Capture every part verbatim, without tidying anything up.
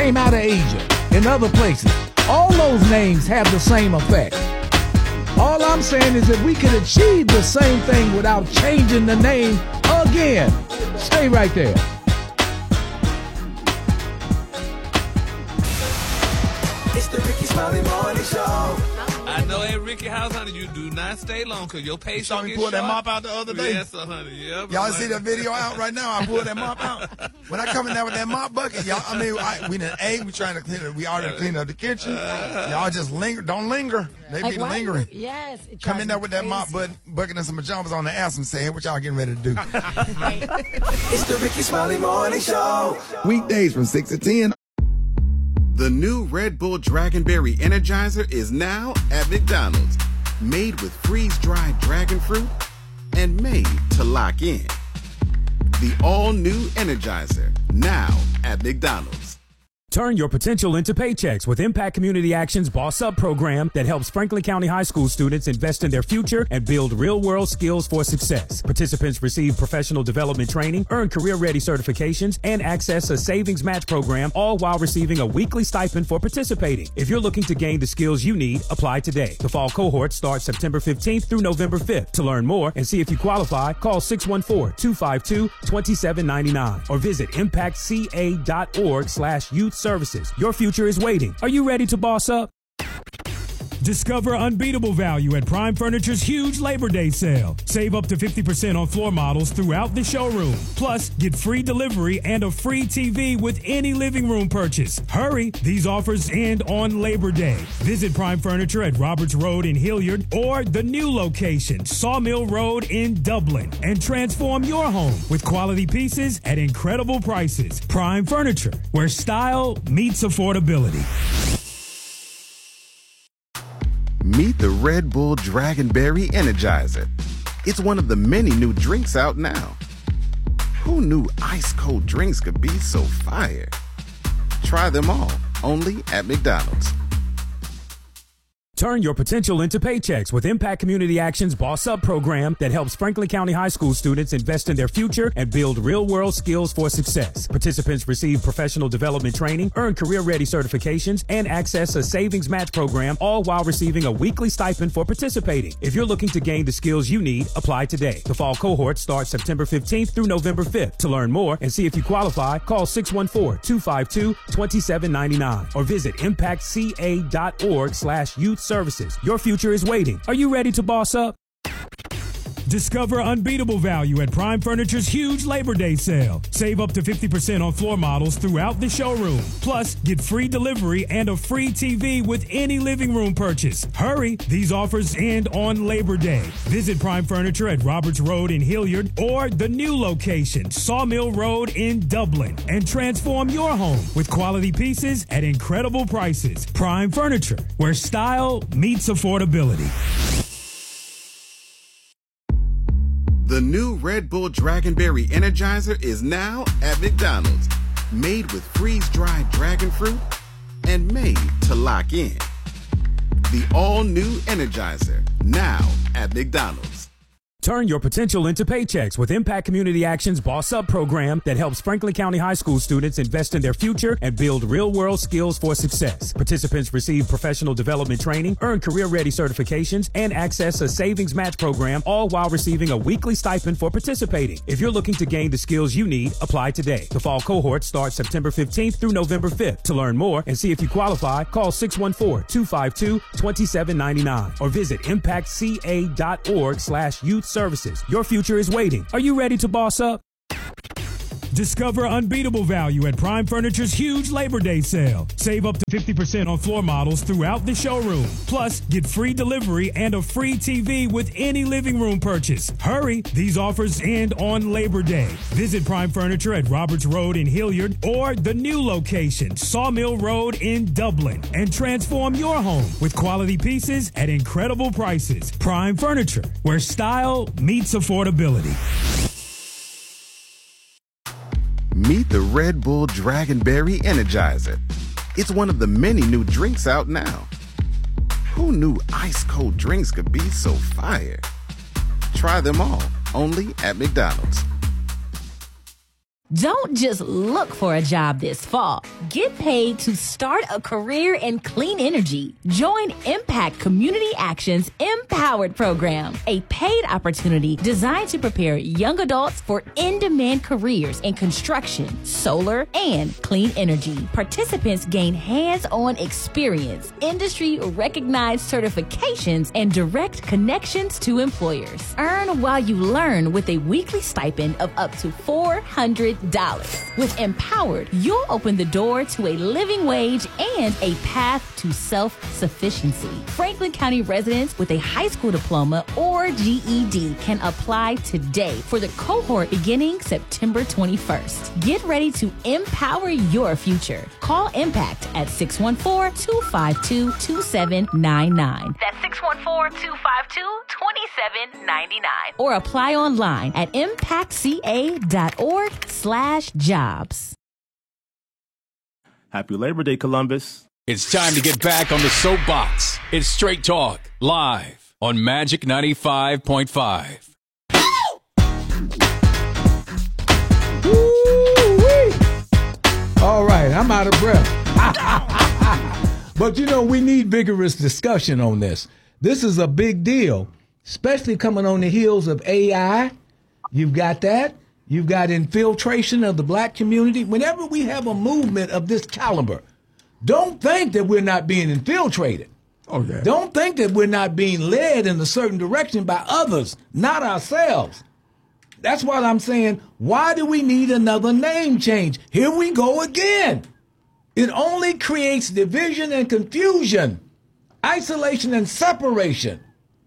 came out of Asia and other places. All those names have the same effect. All I'm saying is that we can achieve the same thing without changing the name again. Stay right there. It's the Ricky Smiley Morning Show. I know at Ricky House, honey, you do not stay long because your patience You saw me gets pull that short. mop out the other day? Yes, sir, honey. Yep. Y'all see that video out right now? I pulled that mop out. When I come in there with that mop bucket, y'all, I mean, I, we done ate, we trying to clean it. We already cleaned up the kitchen. Y'all just linger. Don't linger. They Like, be why- lingering. Yes. it Come drives in there me with that mop crazy. bucket, bucket and some pajamas on the ass and say, hey, what y'all getting ready to do? It's the Ricky Smiley Morning Show. Weekdays from six to ten. The new Red Bull Dragonberry Energizer is now at McDonald's. Made with freeze-dried dragon fruit and made to lock in. The all-new Energizer, now at McDonald's. Turn your potential into paychecks with Impact Community Action's Boss Up program that helps Franklin County High School students invest in their future and build real-world skills for success. Participants receive professional development training, earn career-ready certifications, and access a savings match program, all while receiving a weekly stipend for participating. If you're looking to gain the skills you need, apply today. The fall cohort starts September fifteenth through November fifth. To learn more and see if you qualify, call six one four, two five two, two seven nine nine or visit impact c a dot org slash youth services. Your future is waiting. Are you ready to boss up? Discover unbeatable value at Prime Furniture's huge Labor Day sale. Save up to fifty percent on floor models throughout the showroom. Plus, get free delivery and a free T V with any living room purchase. Hurry, these offers end on Labor Day. Visit Prime Furniture at Roberts Road in Hilliard or the new location, Sawmill Road in Dublin, and transform your home with quality pieces at incredible prices. Prime Furniture, where style meets affordability. Meet the Red Bull Dragonberry Energizer. It's one of the many new drinks out now. Who knew ice-cold drinks could be so fire? Try them all, only at McDonald's. Turn your potential into paychecks with Impact Community Action's Boss Up program that helps Franklin County High School students invest in their future and build real-world skills for success. Participants receive professional development training, earn career-ready certifications, and access a savings match program, all while receiving a weekly stipend for participating. If you're looking to gain the skills you need, apply today. The fall cohort starts September fifteenth through November fifth. To learn more and see if you qualify, call six one four, two five two, two seven nine nine or visit impact c a dot org slash youth services. Your future is waiting. Are you ready to boss up? Discover unbeatable value at Prime Furniture's huge Labor Day sale. Save up to fifty percent on floor models throughout the showroom. Plus, get free delivery and a free T V with any living room purchase. Hurry, these offers end on Labor Day. Visit Prime Furniture at Roberts Road in Hilliard or the new location, Sawmill Road in Dublin, and transform your home with quality pieces at incredible prices. Prime Furniture, where style meets affordability. The new Red Bull Dragonberry Energizer is now at McDonald's. Made with freeze-dried dragon fruit and made to lock in. The all-new Energizer, now at McDonald's. Turn your potential into paychecks with Impact Community Action's Boss Up program that helps Franklin County High School students invest in their future and build real-world skills for success. Participants receive professional development training, earn career-ready certifications, and access a savings match program, all while receiving a weekly stipend for participating. If you're looking to gain the skills you need, apply today. The fall cohort starts September fifteenth through November fifth. To learn more and see if you qualify, call six one four, two five two, two seven nine nine or visit impact c a dot org slash youth services. Your future is waiting. Are you ready to boss up? Discover unbeatable value at Prime Furniture's huge Labor Day sale. Save up to fifty percent on floor models throughout the showroom. Plus, get free delivery and a free T V with any living room purchase. Hurry, these offers end on Labor Day. Visit Prime Furniture at Roberts Road in Hilliard or the new location, Sawmill Road in Dublin, and transform your home with quality pieces at incredible prices. Prime Furniture, where style meets affordability. Meet the Red Bull Dragonberry Energizer. It's one of the many new drinks out now. Who knew ice-cold drinks could be so fire? Try them all, only at McDonald's. Don't just look for a job this fall. Get paid to start a career in clean energy. Join Impact Community Action's Empowered Program, a paid opportunity designed to prepare young adults for in-demand careers in construction, solar, and clean energy. Participants gain hands-on experience, industry-recognized certifications, and direct connections to employers. Earn while you learn with a weekly stipend of up to four hundred dollars. With Empowered, you'll open the door to a living wage and a path to self-sufficiency. Franklin County residents with a high school diploma or G E D can apply today for the cohort beginning September twenty-first. Get ready to empower your future. Call Impact at six one four, two five two, two seven nine nine. That's six one four, two five two, two seven nine nine. Or apply online at impactca.org slash jobs. Happy Labor Day, Columbus. It's time to get back on the soapbox. It's Straight Talk, live on Magic ninety-five point five. Woo-wee. All right, I'm out of breath. But, you know, we need vigorous discussion on this. This is a big deal, especially coming on the heels of A I. You've got that. You've got infiltration of the black community. Whenever we have a movement of this caliber, don't think that we're not being infiltrated. Okay. Don't think that we're not being led in a certain direction by others, not ourselves. That's what I'm saying. Why do we need another name change? Here we go again. It only creates division and confusion, isolation and separation.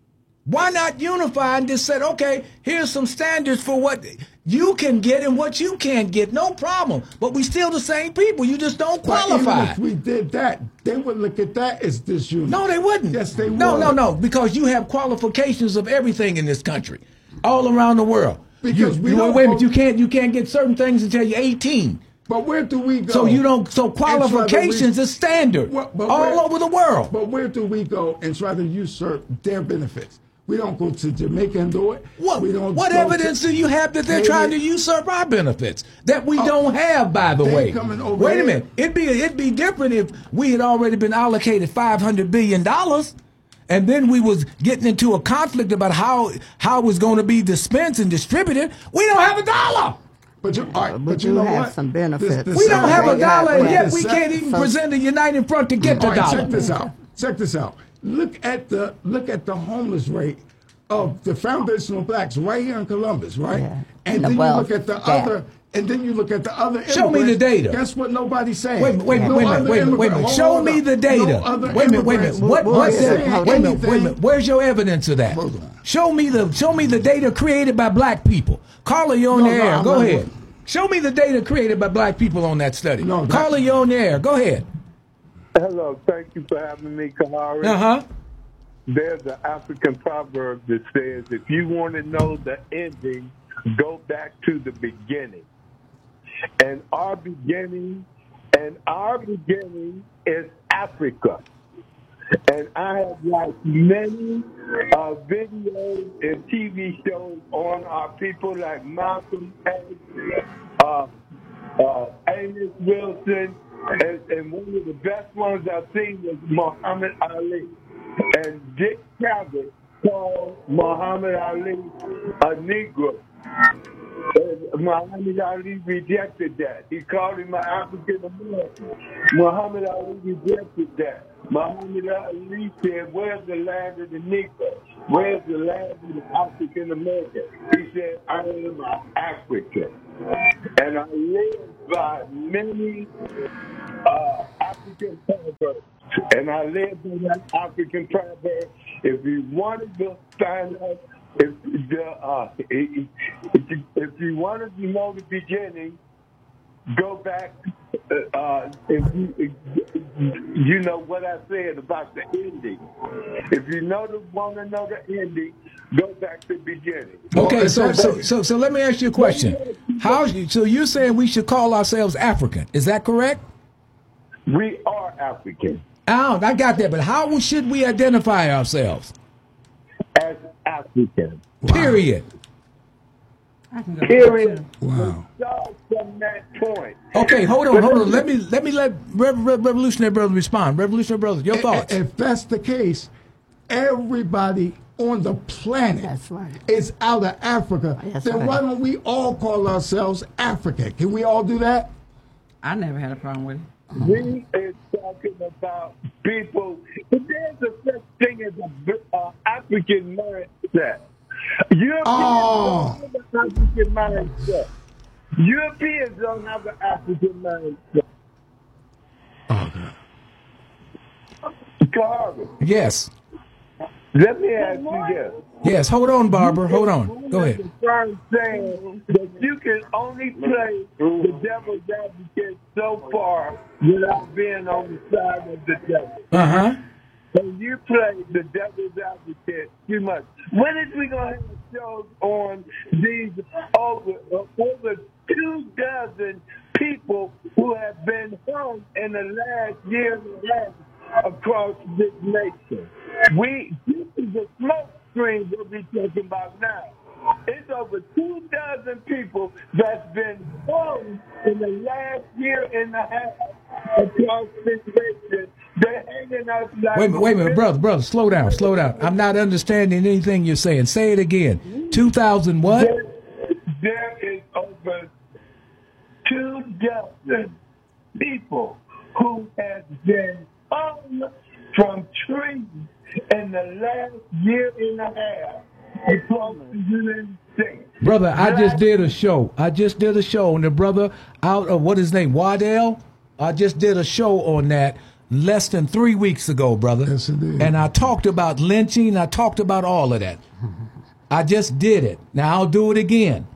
Why not unify and just say, okay, here's some standards for what you can get and what you can't get. No problem. But we still the same people. You just don't qualify. But even if we did that, they would look at that as disunity. No, they wouldn't. Yes, they would. No, no, no, because you have qualifications of everything in this country, all around the world. Because you, we you don't wait a go- minute, you can't you can't get certain things until you're eighteen. But where do we go? So you don't. So qualifications is standard Well, but all where- over the world. But where do we go and try to usurp their benefits? We don't go to Jamaica and do it. What, we don't what go evidence to, do you have that they're Maybe- trying to usurp our benefits that we Oh, don't have, by the they way? coming over Wait a here. minute. It'd be it'd be different if we had already been allocated five hundred billion dollars, and then we was getting into a conflict about how how it was going to be dispensed and distributed. We don't have a dollar. But you, all right, But but you you know have what? some benefits. This- this We don't have a Saturday- dollar, and yet we This can't Sat- even so- present a united front to get the All right, dollar. check this out. Check this out. Look at the look at the homeless rate of the foundational blacks right here in Columbus, right? Yeah. And The then you wealth look at the gap. other, and then you look at the other. Show me the immigrants. data. Guess what? Nobody's saying. Wait a minute, wait a minute, No wait a minute, other wait a minute, wait a minute. immigrant- Show hold me up. the data. No other Wait a minute, wait a minute. immigrants What, will what, say wait a minute, wait a minute. anything. Where's your evidence of that? Hold on. Show me the show me the data created by black people. Carla, you're on No, the no, air. I'm Go not- ahead. Show me the data created by black people on that study. No, that- Carla, you're on the air. Go ahead. Hello, thank you for having me, Kahari. Uh huh. There's an African proverb that says, if you want to know the ending, go back to the beginning. And our beginning, and our beginning is Africa. And I have watched many uh, videos and T V shows on our people like Malcolm X, uh, uh, Amos Wilson, and, and one of the best ones I've seen was Muhammad Ali. And Dick Cavett called Muhammad Ali a Negro. And Muhammad Ali rejected that. He called him an African American. Muhammad Ali rejected that. Muhammad Ali said, where's the land of the Negro? Where's the land of the African American? He said, I am an African. And I live by many uh, African proverbs. And I live by that African proverb. If you wanted to find out, if the uh, if, you, if you wanted to know the beginning, go back. Uh, if you, if, you know what I said about the ending. If you know the want to know the ending, go back to the beginning. Okay, so so so so let me ask you a question. How? So you're saying we should call ourselves African? Is that correct? We are African. Oh, I got that, but how should we identify ourselves? As African. Period. Period. Wow. Start from that point. Okay, hold on, hold on. Let me let me let Rev- Rev- Revolutionary Brother respond. Revolutionary Brother, your thoughts. If that's the case, everybody on the planet That's right. is out of Africa. That's then right. why don't we all call ourselves African? Can we all do that? I never had a problem with it. We is talking about people. There's a such thing as a uh, African mindset. Europeans Oh. don't have an African mindset. Europeans don't have an African mindset. Oh, God. Carver, Yes. let me ask you this. Yes, hold on, Barbara. Hold on. Go ahead. The firm saying that you can only play the devil's advocate so far without being on the side of the devil. Uh-huh. And you play the devil's advocate too much. When is we going to have shows on these over, uh, over two dozen people who have been hung in the last year and a half across this nation? We, this is a smoke screen we'll be talking about now. It's over two dozen people that's been hung in the last year and a half across this nation. They're hanging us like... Wait a minute, wait a minute, brother, brother, slow down, slow down. I'm not understanding anything you're saying. Say it again. two thousand what? There, there is over two dozen people who have been hung from trees in the last year and a half across the United States. Brother, I just did a show. I just did a show, and the brother out of, what his name, Waddell? I just did a show on that less than three weeks ago, brother. Yes, indeed. And I talked about lynching. I talked about all of that. I just did it. Now I'll do it again.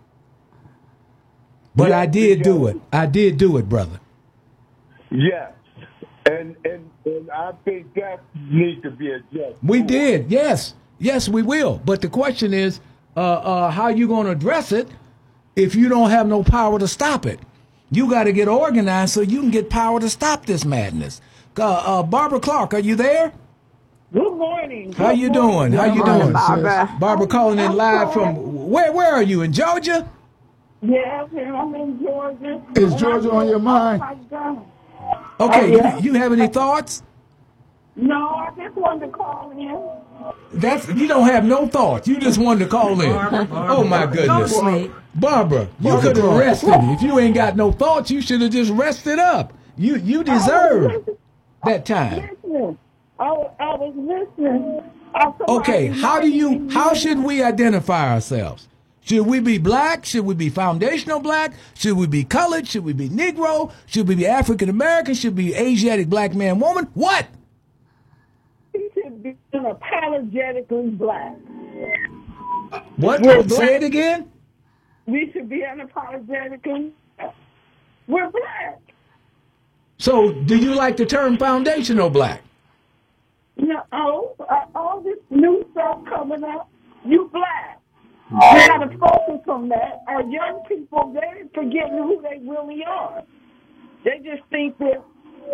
But Yes, I did yes. do it. I did do it, brother. Yes. And, and, and I think that needs to be addressed. We did, yes. Yes, we will. But the question is, uh, uh, how you going to address it if you don't have no power to stop it? You got to get organized so you can get power to stop this madness. Uh, uh, Barbara Clark, are you there? Good morning. How you doing? How you doing? Barbara. Barbara calling in live from, where Where are you, in Georgia? Yes, and I'm in Georgia. Is Georgia on your mind? Oh, my God. Okay, Oh, yeah. you, you have any thoughts? No, I just wanted to call in. That's You don't have no thoughts. You just wanted to call in. Barbara, Barbara, Oh, my Barbara. goodness. Go sleep. Barbara, you Barbara could have Clark. rested. If you ain't got no thoughts, you should have just rested up. You you deserve that time. Listening. I, was- I was listening. I Okay, how do you how should we identify ourselves? Should we be black? Should we be foundational black? Should we be colored? Should we be Negro? Should we be African American? Should we be Asiatic black man woman? What? We should be unapologetically black. What? We're Say black. it again. We should be unapologetically black. We're black. So, do you like the term foundational black? No, oh, uh, all this new stuff coming up, you black. You got to focus on that. Our young people, they're forgetting who they really are. They just think that.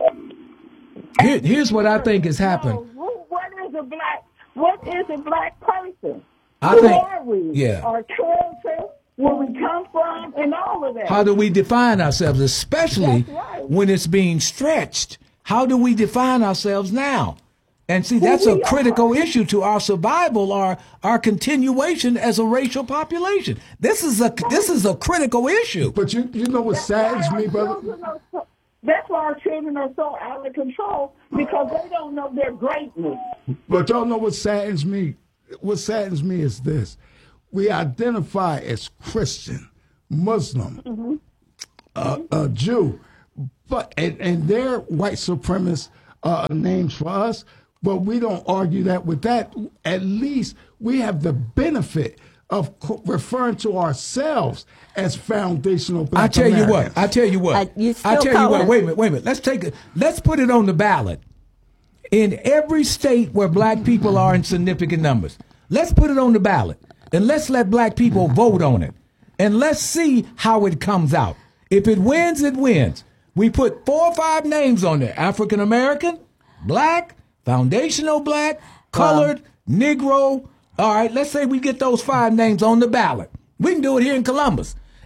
Here, here's what I think has happened. No, who- what is a black? What is a black person? I who think- are we? yeah. Our culture, where we come from, and all of that. How do we define ourselves, especially That's right. when it's being stretched? How do we define ourselves now? And see, that's Who a we critical are. issue to our survival, our our continuation as a racial population. This is a this is a critical issue. But you you know what That's saddens why me, our brother? children are so- That's why our children are so out of control, because they don't know their greatness. But y'all know what saddens me? What saddens me is this. We identify as Christian, Muslim, uh, uh, Jew, but and, and they're white supremacist uh, names for us, but we don't argue that with that. At least we have the benefit of co- referring to ourselves as foundational black I tell you what. Americans. I tell you what. Uh, you I still tell you call what. it- Wait a minute. Wait a minute. Let's take it. Let's put it on the ballot. In every state where black people are in significant numbers, let's put it on the ballot and let's let black people vote on it, and let's see how it comes out. If it wins, it wins. We put four or five names on there: African American, black, foundational black, colored, Negro. All right, let's say we get those five names on the ballot. We can do it here in Columbus.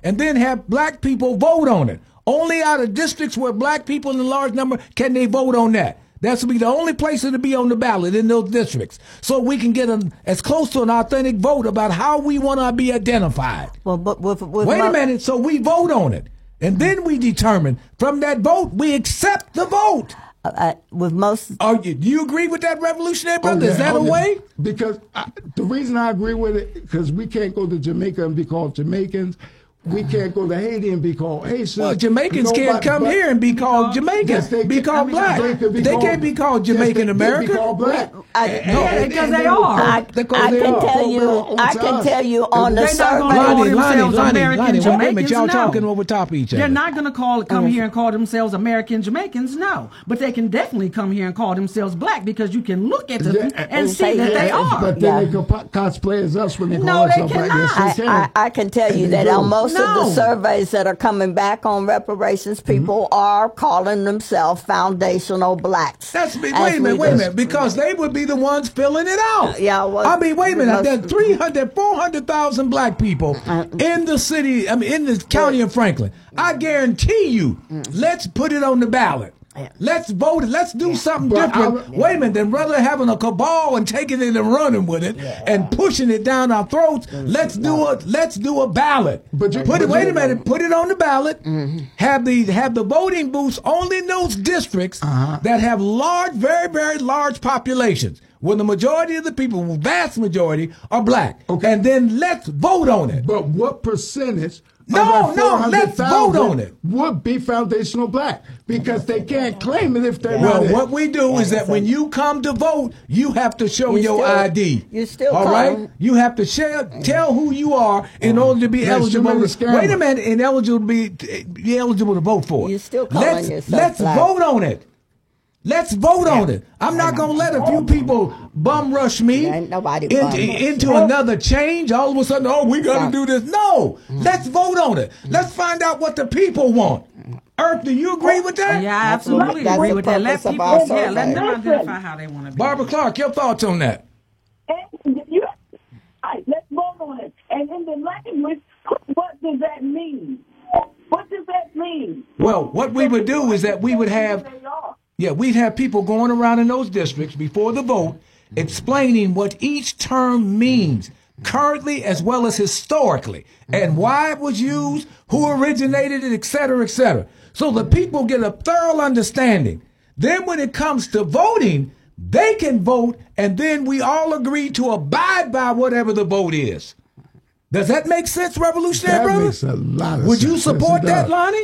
and then have black people vote on it. Only out of districts where black people in a large number can they vote on that. That's to be the only place to be on the ballot in those districts, so we can get an, as close to an authentic vote about how we want to be identified. Well, but with, with wait my, a minute. So we vote on it, and then we determine from that vote we accept the vote. Uh, with most, are you, do you agree with that, Revolutionary Brother? Oh, yeah, Is that oh, a yeah. way? Because I, the reason I agree with it, because we can't go to Jamaica and be called Jamaicans. We can't go to Haiti and be called Haitians. Well, Jamaicans Nobody, can't come but, here and be called Jamaicans. Yes, they be can, called I mean, black. They, be they called, can't be called Jamaican yes, American. They be called black. I, and, no, and, because and they, they are. I, I they can are. tell you. I can tell you on the They're not survey. going to call Lonnie, Lonnie, themselves Lonnie, American Lonnie, wait a minute, Jamaicans. y'all No. talking over top of each other. They're not going to call come Uh-huh. here and call themselves American Jamaicans. No, but they can definitely come here and call themselves black, because you can look at them Yeah, and, and see say, that yeah, they are. But then Yeah. they can po- cosplay as us when they call No, they themselves black. cannot. Yes, they I, can. I, I can tell you And they that on do. most of No. the surveys that are coming back on reparations, people Mm-hmm. are calling themselves foundational blacks. That's me. As Wait a minute, we wait a dis- minute, because they would be the ones filling it out. Yeah, well, I mean, wait a minute. most- There's three hundred, four hundred thousand black people in the city, I mean, in the county of Franklin. I guarantee you, let's put it on the ballot. Let's vote it. Let's do something But different. I- Wait a minute. Then rather having a cabal and taking it and running with it and pushing it down our throats, let's do a let's do a ballot. But you- put it. but Wait you- a minute. Put it on the ballot. Have the have the voting booths only in those districts that have large, very very large populations, where the majority of the people, vast majority, are black. Okay. And then let's vote on it. But what percentage? No, of that no, let's vote on it. Would be foundational black, because they can't claim it if they're Well, not. in. what we do is that when you come to vote, you have to show You your still- I D. you still all come. right. You have to share, tell who you are in order to be There's eligible. too many To, scammers. wait a minute, and eligible to be, be eligible to vote for it. You still calling let's yourself let's black. vote on it. Let's vote on it. I'm not gonna let a few people bum rush me Ain't nobody into, bum rush into you. another change. All of a sudden, oh, we gotta do this. No, let's vote on it. Let's find out what the people want. Earth, do you agree with that? Yeah, I absolutely That's agree the with that. Let purpose of people, our yeah, let survey. them identify how they want to be. Barbara Clark, your thoughts on that? And you, all right, let's vote on it. And in the language, what does that mean? What does that mean? Well, what we would do is that we would have, They are. yeah, we'd have people going around in those districts before the vote explaining what each term means, currently as well as historically, and why it was used, who originated it, et cetera, et cetera. So the people get a thorough understanding. Then when it comes to voting, they can vote, and then we all agree to abide by whatever the vote is. Does that make sense, Revolutionary that Brother? makes a lot of Would sense. you Yes, support it that, does. Lonnie?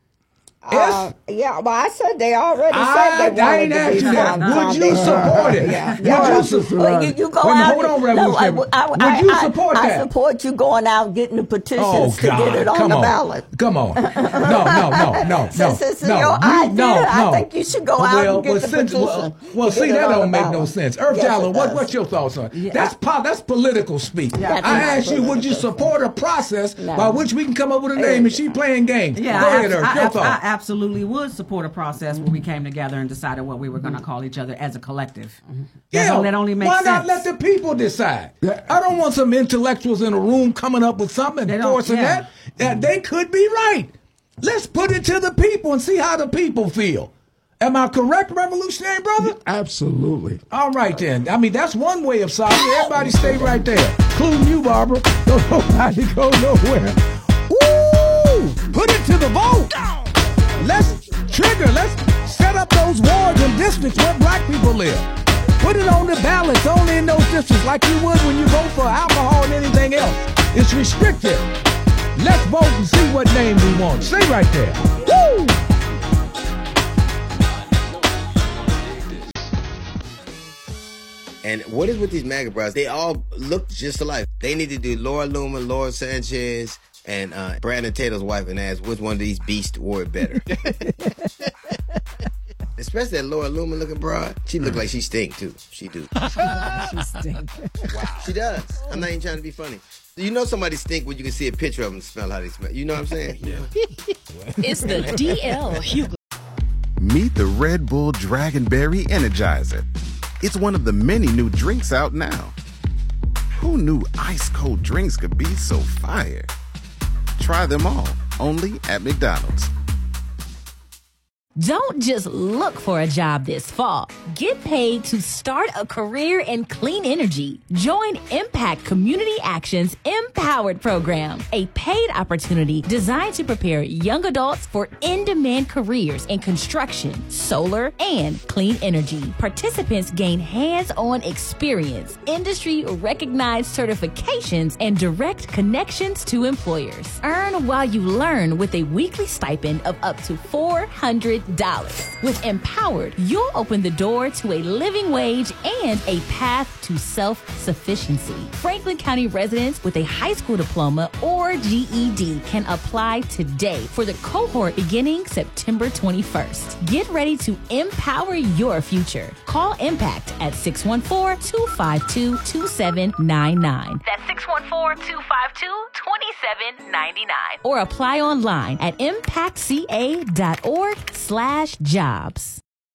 Uh, yeah, well, I said they already I, said they I wanted ain't to asked be you that. found- Would you support it? Yeah. Would Yeah. you support Well, you, you go Wait, out. hold on, no, Revolutionary. I, I, Would I, you I- support I, that? support you going out getting the petitions Oh, to God. get it on Come the on. ballot. Come on. No, no, no, no, no. Since it's no. your You- idea, no, I no. think you should go out well, and get well, the since, petition. Well, well to see, get it that on don't the make no ballot. sense. Earth Yes, Jalla, it what, does. what's your thoughts on it? Yeah, That's I- po- that's political speak. Yeah, I that's asked you, would you political. support a process No. by which we can come up with a name and she playing games? Yeah, Go I, ahead, Earth. I, Your I, I thoughts. absolutely would support a process where we came together and decided what we were going to call each other as a collective. That's Yeah, all- that only makes why sense. not let the people decide? Yeah. I don't want some intellectuals in a room coming up with something They and don't- forcing yeah. that. That they could be right. Let's put it to the people and see how the people feel. Am I correct, Revolutionary Brother? Absolutely. All right then. I mean, that's one way of solving it. Everybody stay right there, including you, Barbara. Don't nobody go nowhere. Woo! Put it to the vote. Let's trigger. Let's set up those wards and districts where black people live. Put it on the ballots only in those districts, like you would when you vote for alcohol and anything else. It's restricted. Let's vote and see what name we want. Stay right there. Woo! And what is with these MAGA bros? They all look just alike. They need to do Laura Loomer, Laura Sanchez, and uh, Brandon Taylor's wife and ask which one of these beasts wore it better. Especially that Laura Loomer looking broad. She look like she stink too. She do. She stink. Wow. She does. I'm not even trying to be funny. You know somebody stink when you can see a picture of them and smell how they smell. You know what I'm saying? Yeah. It's the D L Hughley. Meet the Red Bull Dragonberry Energizer. It's one of the many new drinks out now. Who knew ice cold drinks could be so fire? Try them all, only at McDonald's. Don't just look for a job this fall. Get paid to start a career in clean energy. Join Impact Community Action's Empowered Program, a paid opportunity designed to prepare young adults for in-demand careers in construction, solar, and clean energy. Participants gain hands-on experience, industry-recognized certifications, and direct connections to employers. Earn while you learn with a weekly stipend of up to four hundred dollars. With Empowered, you'll open the door to a living wage and a path to self-sufficiency. Franklin County residents with a high school diploma or G E D can apply today for the cohort beginning September twenty-first. Get ready to empower your future. Call Impact at six one four, two five two, two seven nine nine. That's six one four, two five two, two seven nine nine. Or apply online at impactca.org slash jobs.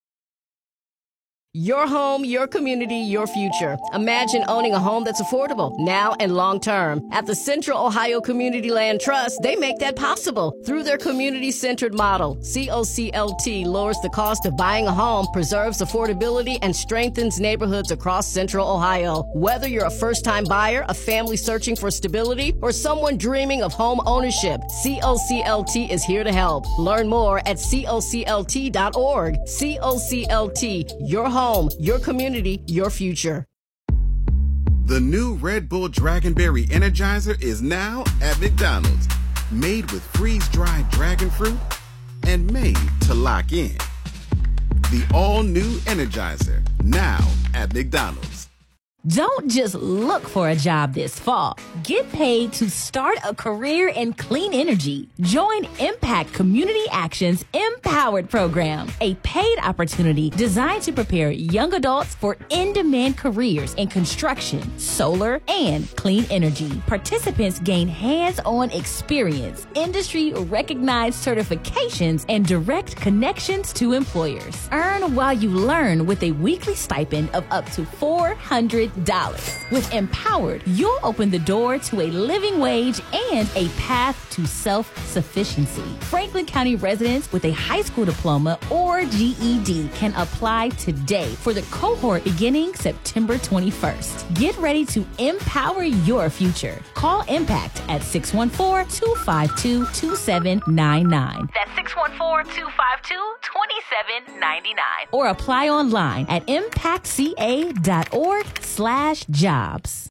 Your home, your community, your future. Imagine owning a home that's affordable now and long term. At the Central Ohio Community Land Trust, they make that possible. Through their community-centered model, C O C L T lowers the cost of buying a home, preserves affordability, and strengthens neighborhoods across Central Ohio. Whether you're a first-time buyer, a family searching for stability, or someone dreaming of home ownership, C O C L T is here to help. Learn more at C O C L T dot org. C O C L T, your home. Home, your community, your future. The new Red Bull Dragonberry Energizer is now at McDonald's. Made with freeze-dried dragon fruit and made to lock in. The all-new Energizer, now at McDonald's. Don't just look for a job this fall. Get paid to start a career in clean energy. Join Impact Community Action's Empowered Program, a paid opportunity designed to prepare young adults for in-demand careers in construction, solar, and clean energy. Participants gain hands-on experience, industry-recognized certifications, and direct connections to employers. Earn while you learn with a weekly stipend of up to four hundred dollars. With Empowered, you'll open the door to a living wage and a path to self-sufficiency. Franklin County residents with a high school diploma or G E D can apply today for the cohort beginning September twenty-first. Get ready to empower your future. Call Impact at six one four, two five two, two seven nine nine. That's six one four, two five two, two seven nine nine. Or apply online at impactca.org slash jobs.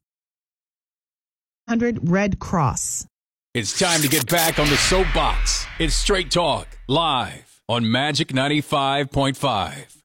one hundred Red Cross. It's time to get back on the soapbox. It's Straight Talk, live on Magic ninety-five point five.